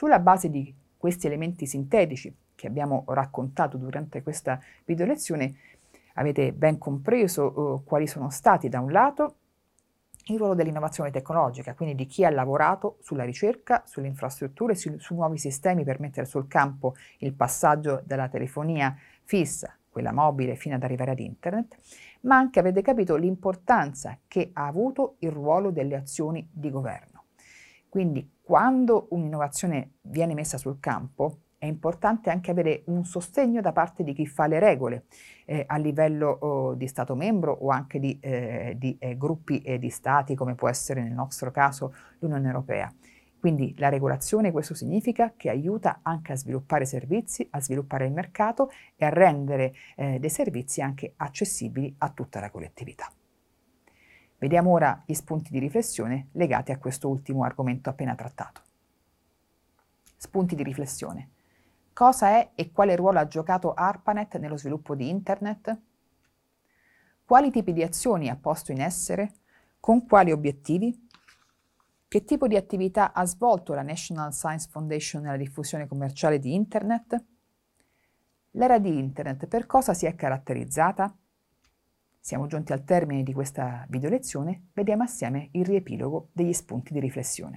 Sulla base di questi elementi sintetici che abbiamo raccontato durante questa video lezione, avete ben compreso quali sono stati, da un lato, il ruolo dell'innovazione tecnologica, quindi di chi ha lavorato sulla ricerca, sulle infrastrutture, su nuovi sistemi per mettere sul campo il passaggio dalla telefonia fissa, quella mobile, fino ad arrivare ad internet, ma anche avete capito l'importanza che ha avuto il ruolo delle azioni di governo. Quindi quando un'innovazione viene messa sul campo, è importante anche avere un sostegno da parte di chi fa le regole a livello di Stato membro o anche di gruppi di Stati, come può essere nel nostro caso l'Unione Europea. Quindi la regolazione, questo significa che aiuta anche a sviluppare servizi, a sviluppare il mercato e a rendere dei servizi anche accessibili a tutta la collettività. Vediamo ora gli spunti di riflessione legati a questo ultimo argomento appena trattato. Spunti di riflessione. Cosa è e quale ruolo ha giocato ARPANET nello sviluppo di Internet? Quali tipi di azioni ha posto in essere? Con quali obiettivi? Che tipo di attività ha svolto la National Science Foundation nella diffusione commerciale di Internet? L'era di Internet per cosa si è caratterizzata? Siamo giunti al termine di questa video lezione, vediamo assieme il riepilogo degli spunti di riflessione.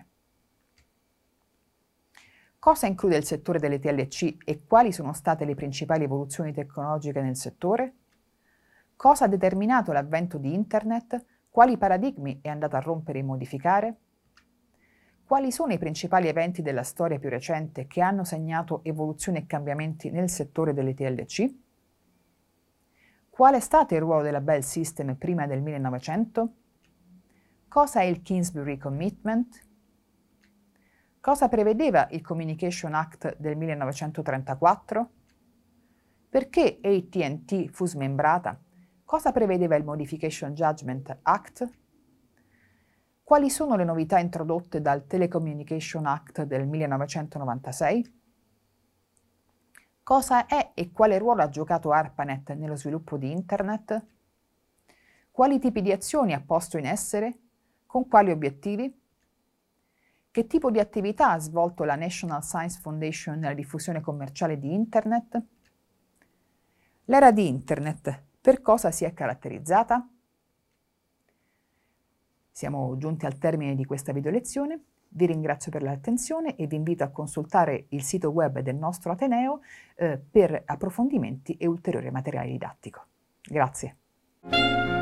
Cosa include il settore delle TLC e quali sono state le principali evoluzioni tecnologiche nel settore? Cosa ha determinato l'avvento di Internet? Quali paradigmi è andato a rompere e modificare? Quali sono i principali eventi della storia più recente che hanno segnato evoluzioni e cambiamenti nel settore delle TLC? Qual è stato il ruolo della Bell System prima del 1900? Cosa è il Kingsbury Commitment? Cosa prevedeva il Communication Act del 1934? Perché AT&T fu smembrata? Cosa prevedeva il Modification Judgment Act? Quali sono le novità introdotte dal Telecommunication Act del 1996? Cosa è e quale ruolo ha giocato ARPANET nello sviluppo di Internet? Quali tipi di azioni ha posto in essere? Con quali obiettivi? Che tipo di attività ha svolto la National Science Foundation nella diffusione commerciale di Internet? L'era di Internet per cosa si è caratterizzata? Siamo giunti al termine di questa video lezione. Vi ringrazio per l'attenzione e vi invito a consultare il sito web del nostro Ateneo per approfondimenti e ulteriore materiale didattico. Grazie.